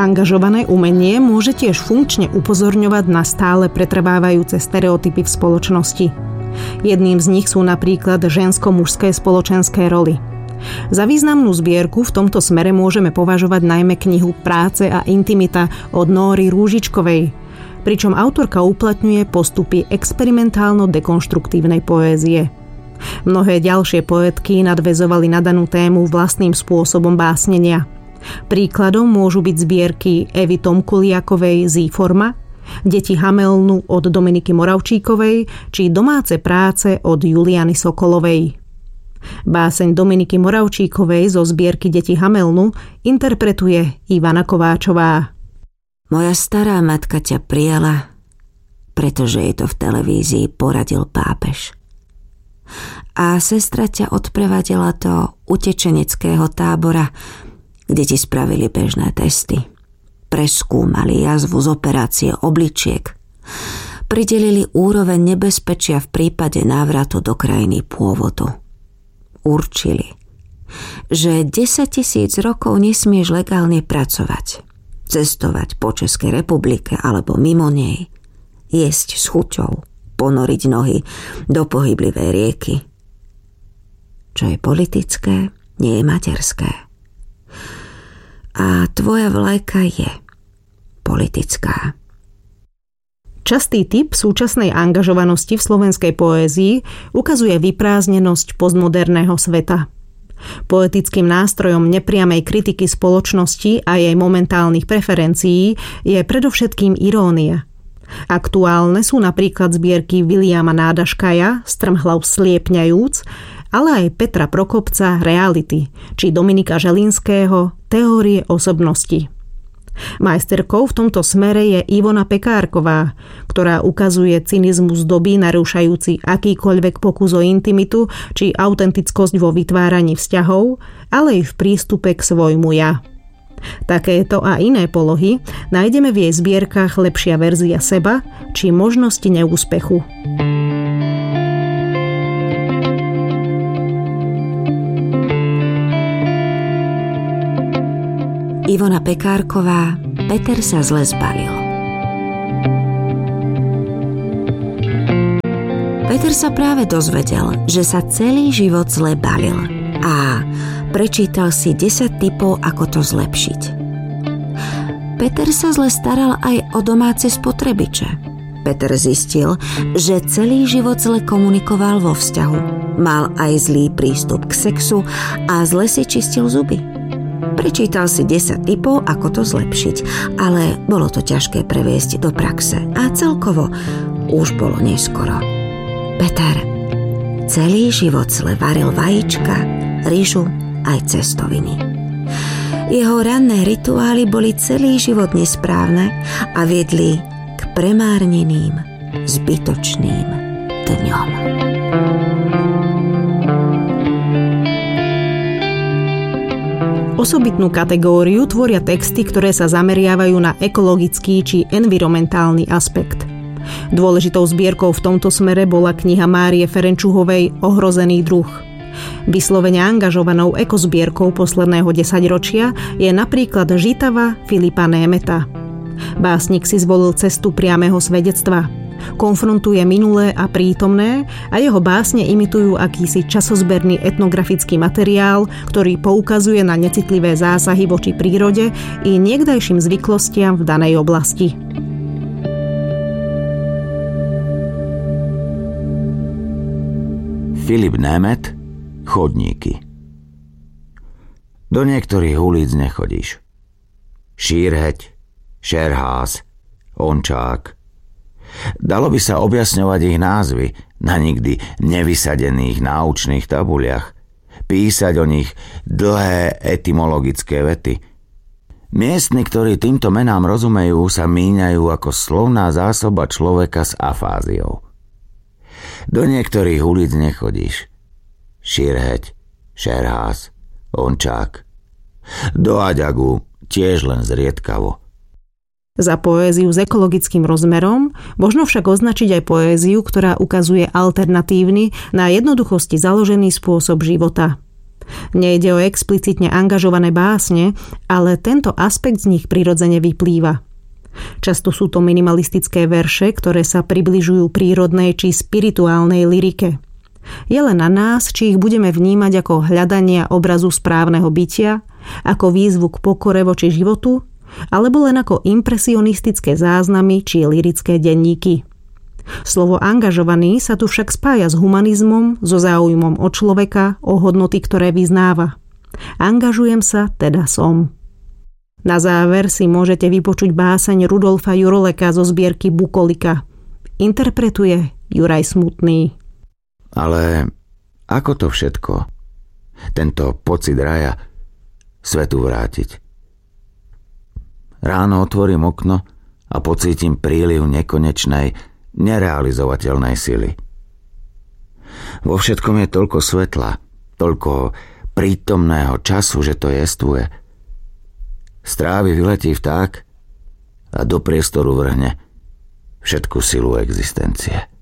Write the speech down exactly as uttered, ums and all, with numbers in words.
Angažované umenie môže tiež funkčne upozorňovať na stále pretrvávajúce stereotypy v spoločnosti. Jedným z nich sú napríklad žensko-mužské spoločenské roly. Za významnú zbierku v tomto smere môžeme považovať najmä knihu Práce a intimita od Nóry Rúžičkovej, pričom autorka uplatňuje postupy experimentálno-dekonštruktívnej poézie. Mnohé ďalšie poetky nadväzovali na danú tému vlastným spôsobom básnenia. Príkladom môžu byť zbierky Evy Tomkuliakovej Zíforma, Deti Hamelnu od Dominiky Moravčíkovej či Domáce práce od Juliany Sokolovej. Báseň Dominiky Moravčíkovej zo zbierky Deti Hamelnu interpretuje Ivana Kováčová. Moja stará matka ťa prijala, pretože jej to v televízii poradil pápež. A sestra ťa odprevadila do utečeneckého tábora, kde ti spravili bežné testy. Preskúmali jazvu z operácie obličiek. Pridelili úroveň nebezpečia v prípade návratu do krajiny pôvodu. Určili, že desaťtisíc rokov nesmieš legálne pracovať, cestovať po Českej republike alebo mimo nej, jesť s chuťou, ponoriť nohy do pohyblivej rieky. Čo je politické, nie je materské. A tvoja vlajka je politická. Častý typ súčasnej angažovanosti v slovenskej poézii ukazuje vyprázdnenosť postmoderného sveta. Poetickým nástrojom nepriamej kritiky spoločnosti a jej momentálnych preferencií je predovšetkým irónia. Aktuálne sú napríklad zbierky Viliama Nádaškaja Strmhlav sliepňajúc, ale aj Petra Prokopca Reality či Dominika Želinského Teórie osobnosti. Majsterkou v tomto smere je Ivona Pekárková, ktorá ukazuje cynizmus doby narúšajúci akýkoľvek pokus o intimitu či autentickosť vo vytváraní vzťahov, ale aj v prístupe k svojmu ja. Takéto a iné polohy nájdeme v jej zbierkach Lepšia verzia seba či Možnosti neúspechu. Ivona Pekárková, Peter sa zle zbalil. Peter sa práve dozvedel, že sa celý život zle balil a prečítal si desať tipov, ako to zlepšiť. Peter sa zle staral aj o domáce spotrebiče. Peter zistil, že celý život zle komunikoval vo vzťahu. Mal aj zlý prístup k sexu a zle si čistil zuby. Prečítal si desať tipov, ako to zlepšiť, ale bolo to ťažké previesť do praxe a celkovo už bolo neskoro. Peter celý život zle varil vajíčka, ryžu aj cestoviny. Jeho ranné rituály boli celý život nesprávne a viedli k premárneným, zbytočným dňom. Osobitnú kategóriu tvoria texty, ktoré sa zameriavajú na ekologický či environmentálny aspekt. Dôležitou zbierkou v tomto smere bola kniha Márie Ferenčuhovej Ohrozený druh. Vyslovene angažovanou ekozbierkou posledného desaťročia je napríklad Žitava Filipa Németa. Básnik si zvolil cestu priameho svedectva. Konfrontuje minulé a prítomné a jeho básne imitujú akýsi časozberný etnografický materiál, ktorý poukazuje na necitlivé zásahy voči prírode i niekdajším zvyklostiam v danej oblasti. Filip Német, Chodníky. Do niektorých ulic nechodíš. Šírheď, Šerház, Ončák. Dalo by sa objasňovať ich názvy na nikdy nevysadených náučných tabuliach, písať o nich dlhé etymologické vety. Miestni, ktorí týmto menám rozumejú, sa míňajú ako slovná zásoba človeka s afáziou. Do niektorých ulic nechodíš. Šírheď, Šerház, Ončák. Do Aďagu tiež len zriedkavo. Za poéziu s ekologickým rozmerom možno však označiť aj poéziu, ktorá ukazuje alternatívny, na jednoduchosti založený spôsob života. Nejde o explicitne angažované básne, ale tento aspekt z nich prirodzene vyplýva. Často sú to minimalistické verše, ktoré sa približujú prírodnej či spirituálnej lyrike. Je len na nás, či ich budeme vnímať ako hľadanie obrazu správneho bytia, ako výzvu k pokore voči životu, alebo len ako impresionistické záznamy či lyrické denníky. Slovo angažovaný sa tu však spája s humanizmom, so záujmom o človeka, o hodnoty, ktoré vyznáva. Angažujem sa, teda som. Na záver si môžete vypočuť báseň Rudolfa Juroleka zo zbierky Bukolika. Interpretuje Juraj Smutný. Ale ako to všetko, tento pocit raja, svetu vrátiť? Ráno otvorím okno a pocítim príliv nekonečnej, nerealizovateľnej sily. Vo všetkom je toľko svetla, toľko prítomného času, že to jestvuje. Z trávy vyletí vták a do priestoru vrhne všetku silu existencie.